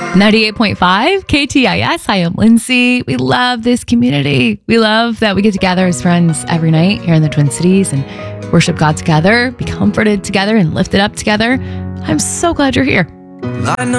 98.5 KTIS. I am Lindsay. We love this community. We love that we get together as friends every night here in the Twin Cities and worship God together, be comforted together, and lifted up together. I'm so glad you're here. I know